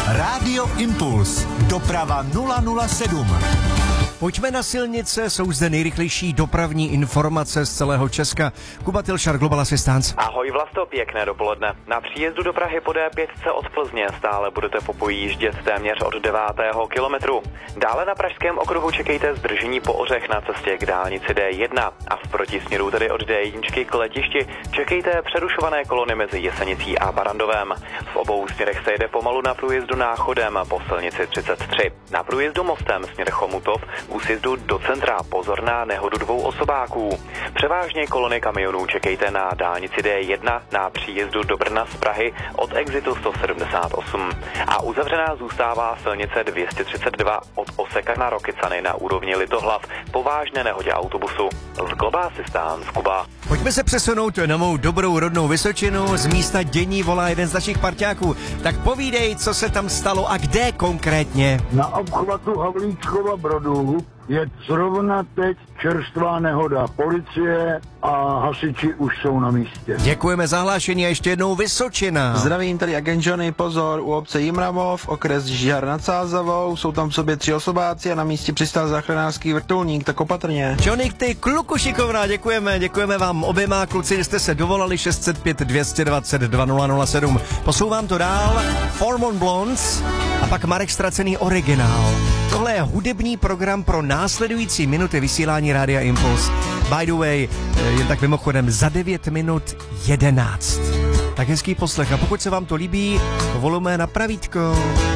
Rádio Impuls. Doprava 007. Pojďme na silnice, jsou zde nejrychlejší dopravní informace z celého Česka. Kuba Tilšar, Global Assistance. Ahoj Vlasto, pěkné dopoledne. Na příjezdu do Prahy po D5 od Plzně stále budete popojíždět téměř od 9. kilometru. Dále na pražském okruhu čekejte zdržení po Ořech na cestě k dálnici D1 a v protisměru tedy od D1 k letišti čekejte přerušované kolony mezi Jesenicí a Barandovem. V obou směrech se jede pomalu na průjezdu Náchodem po silnici 33. Na průjezdu mostem směr Chomutov u sjezdu do centra pozor na nehodu 2 osobáků. Převážně kolony kamionů čekejte na dálnici D1 na příjezdu do Brna z Prahy od exitu 178. A uzavřená zůstává silnice 232 od Oseka na Rokycany na úrovni Litohlav po vážné nehodě autobusu. Z Global Assistance, Kuba. Pojďme se přesunout na mou dobrou rodnou Vysočinu. Z místa dění volá jeden z našich parťáků. Tak povídej, co se tam stalo a kde konkrétně. Na obchvatu Havlíčkova Brodu je zrovna teď čerstvá nehoda. Policie a hasiči už jsou na místě. Děkujeme za hlášení a ještě jednou Vysočina. Zdravím, tady agent Johnny, pozor, u obce Jimramov, okres Žihar nad Sázavou, jsou tam v sobě 3 osobáci a na místě přistál záchranářský vrtulník, tak opatrně. Johnny, ty kluku šikovná, děkujeme vám oběma, kluci, jste se dovolali 605 220 2007. Posouvám to dál, Formon Blondes a pak Marek Ztracený originál. Tohle je hudební program pro následující minuty vysílání Rádia Impuls. By the way, jen tak mimochodem za 9 minut 11. Tak hezký poslech a pokud se vám to líbí, volume na pravítko.